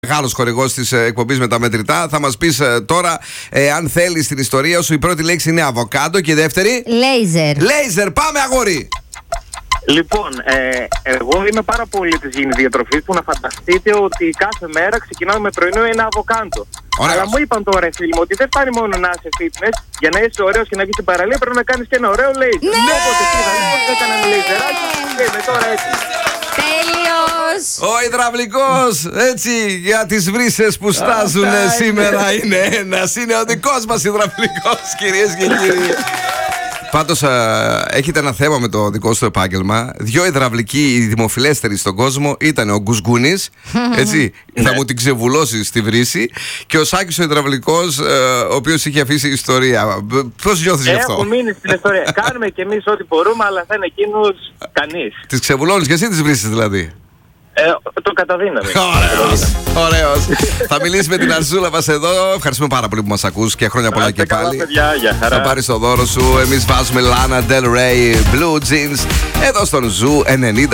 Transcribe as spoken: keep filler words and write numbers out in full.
Μεγάλος χορηγός της εκπομπής με τα μετρητά. Θα μας πεις ε, τώρα, ε, αν θέλεις την ιστορία σου, η πρώτη λέξη είναι αβοκάντο και η δεύτερη. Λέιζερ. Λέιζερ, πάμε αγόρι! Λοιπόν, ε, εγώ είμαι πάρα πολύ της υγιεινής διατροφής που να φανταστείτε ότι κάθε μέρα ξεκινάμε με πρωινό ένα αβοκάντο. Ωραίος. Αλλά μου είπαν τώρα, φίλοι μου, ότι δεν φτάνει μόνο να είσαι fitness, για να είσαι ωραίος και να βγεις στην παραλία πρέπει να κάνεις και ένα ωραίο laser. Ναι! Οπότε πήγα, λοιπόν, έκανα ένα laserάκι και είμαι τώρα έτσι. Τέλειος! Ο υδραυλικός, έτσι, για τις βρύσες που στάζουν σήμερα είναι ένας. Είναι ο δικός μας υδραυλικός, κυρίες και κύριοι. Πάντως, α, έχετε ένα θέμα με το δικό σου επάγγελμα. Δύο υδραυλικοί, οι δημοφιλέστεροι στον κόσμο, ήταν ο Γκουσγκούνης, έτσι, θα μου την ξεβουλώσει στη βρύση, και ο Σάκης ο υδραυλικός, ε, ο οποίος είχε αφήσει ιστορία. Πώς νιώθεις γι' αυτό? Έχω μείνει στην ιστορία. Κάνουμε κι εμείς ό,τι μπορούμε, αλλά θα είναι εκείνος κανείς. Τις ξεβουλώνεις και εσύ τις βρύσες δηλαδή? Ε, το καταδύναμη. Ωραίος, ωραίος. Θα μιλήσει με την Αρζούλα μας εδώ. Ευχαριστούμε πάρα πολύ που μας ακούς και χρόνια πολλά και καλά, πάλι. παιδιά, για χαρά. Θα πάρεις το δώρο σου. Εμείς βάζουμε Lana Del Rey, Blue Jeans, εδώ στον Ζου ενενήντα.